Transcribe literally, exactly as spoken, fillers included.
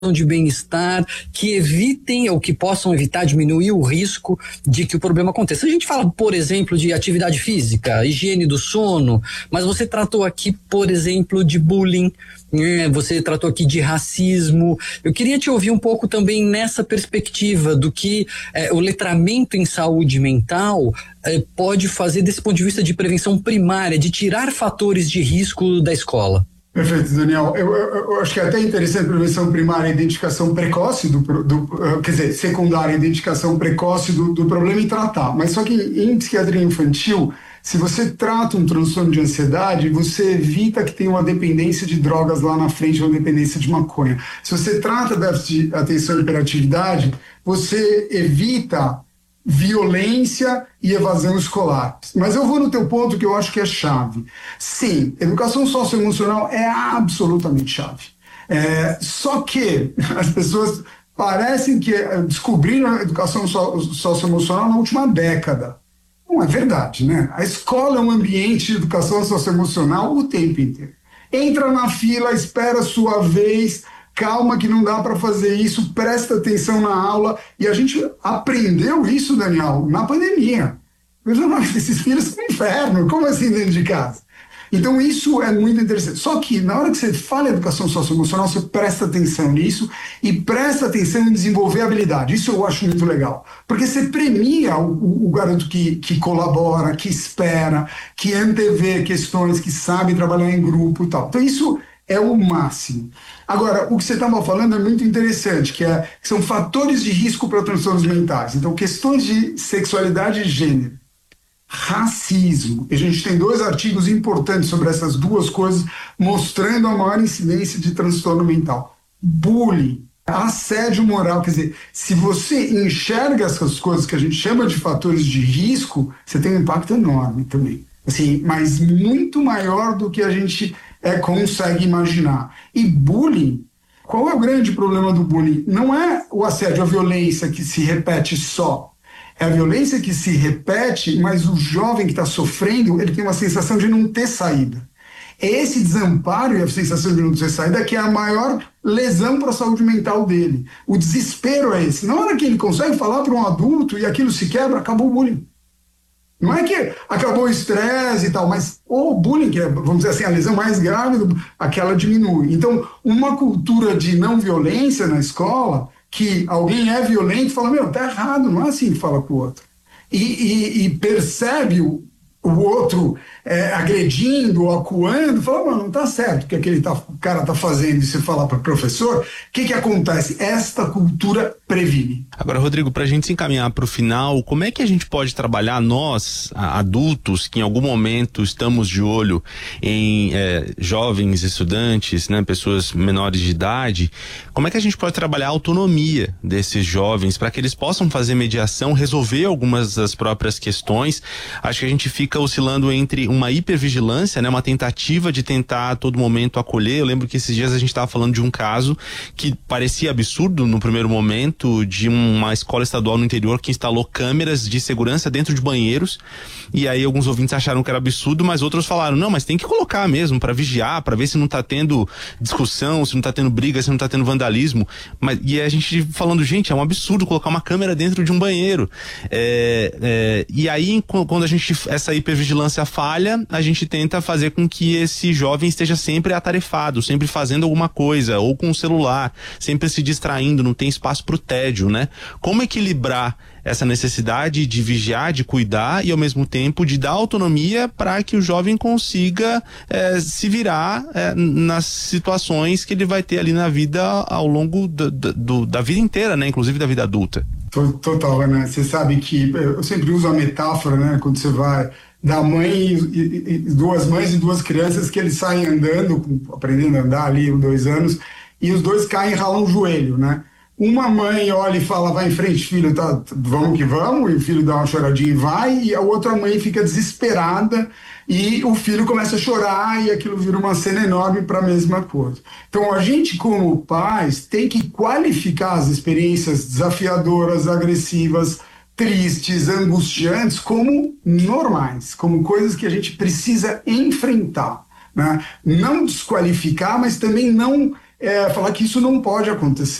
de bem-estar, que evitem ou que possam evitar, diminuir o risco de que o problema aconteça. A gente fala, por exemplo, de atividade física, higiene do sono, mas você tratou aqui, por exemplo, de bullying, né? Você tratou aqui de racismo. Eu queria te ouvir um pouco também nessa perspectiva do que eh, o letramento em saúde mental eh, pode fazer desse ponto de vista de prevenção primária, de tirar fatores de risco da escola. Perfeito, Daniel. Eu, eu, eu acho que é até interessante a prevenção primária, a identificação precoce do, do quer dizer, secundária, a identificação precoce do, do problema e tratar. Mas só que em psiquiatria infantil, se você trata um transtorno de ansiedade, você evita que tenha uma dependência de drogas lá na frente, uma dependência de maconha. Se você trata déficit de atenção e hiperatividade, você evita violência e evasão escolar. Mas eu vou no teu ponto que eu acho que é chave. Sim, educação socioemocional é absolutamente chave. É, só que as pessoas parecem que descobriram a educação socioemocional na última década. Não é verdade, né? A escola é um ambiente de educação socioemocional o tempo inteiro. Entra na fila, espera a sua vez, calma que não dá para fazer isso, presta atenção na aula. E a gente aprendeu isso, Daniel, na pandemia. Esses filhos são um inferno, como assim dentro de casa? Então isso é muito interessante. Só que na hora que você fala em educação socioemocional, você presta atenção nisso e presta atenção em desenvolver habilidade. Isso eu acho muito legal. Porque você premia o, o garoto que, que colabora, que espera, que antevê questões, que sabe trabalhar em grupo e tal. Então isso é o máximo. Agora, o que você estava falando é muito interessante, que, é, que são fatores de risco para transtornos mentais. Então, questões de sexualidade e gênero, racismo. A gente tem dois artigos importantes sobre essas duas coisas, mostrando a maior incidência de transtorno mental. Bullying, assédio moral. Quer dizer, se você enxerga essas coisas que a gente chama de fatores de risco, você tem um impacto enorme também. Assim, mas muito maior do que a gente é, consegue imaginar. E bullying, qual é o grande problema do bullying? Não é o assédio, a violência que se repete só. É a violência que se repete, mas o jovem que está sofrendo, ele tem uma sensação de não ter saída. É esse desamparo e a sensação de não ter saída que é a maior lesão para a saúde mental dele. O desespero é esse. Na hora que ele consegue falar para um adulto e aquilo se quebra, acabou o bullying. Não é que acabou o estresse e tal, mas o bullying, que é, vamos dizer assim, a lesão mais grave, aquela diminui. Então, uma cultura de não violência na escola, que alguém é violento e fala, meu, tá errado, não é assim que fala com o outro. E, e, e percebe o, o outro é, agredindo, acuando, fala, mano, não tá certo o que aquele tá, o cara tá fazendo. E você fala para o professor, o que que acontece? Esta cultura previne. Agora, Rodrigo, para a gente se encaminhar para o final, como é que a gente pode trabalhar, nós, adultos, que em algum momento estamos de olho em é, jovens estudantes, né, pessoas menores de idade, como é que a gente pode trabalhar a autonomia desses jovens para que eles possam fazer mediação, resolver algumas das próprias questões? Acho que a gente fica oscilando entre uma hipervigilância, né, uma tentativa de tentar a todo momento acolher. Eu lembro que esses dias a gente estava falando de um caso que parecia absurdo no primeiro momento, de uma escola estadual no interior que instalou câmeras de segurança dentro de banheiros, e aí alguns ouvintes acharam que era absurdo, mas outros falaram, não, mas tem que colocar mesmo para vigiar, para ver se não tá tendo discussão, se não tá tendo briga, se não tá tendo vandalismo. Mas, e a gente falando, gente, é um absurdo colocar uma câmera dentro de um banheiro. É, é, e aí, quando a gente, essa hipervigilância falha, a gente tenta fazer com que esse jovem esteja sempre atarefado, sempre fazendo alguma coisa, ou com o celular, sempre se distraindo, não tem espaço pro tédio, né? Como equilibrar essa necessidade de vigiar, de cuidar e ao mesmo tempo de dar autonomia para que o jovem consiga é, se virar é, nas situações que ele vai ter ali na vida ao longo do, do, da vida inteira, né? Inclusive da vida adulta. Total, né? Você sabe que eu sempre uso a metáfora, né? Quando você vai da mãe e, e, e duas mães e duas crianças que eles saem andando, aprendendo a andar ali, dois anos, e os dois caem e ralam o joelho, né? Uma mãe olha e fala, vai em frente, filho, tá, vamos que vamos, e o filho dá uma choradinha e vai, e a outra mãe fica desesperada, e o filho começa a chorar, e aquilo vira uma cena enorme para a mesma coisa. Então, a gente, como pais, tem que qualificar as experiências desafiadoras, agressivas, tristes, angustiantes, como normais, como coisas que a gente precisa enfrentar, né? Não desqualificar, mas também não é falar que isso não pode acontecer.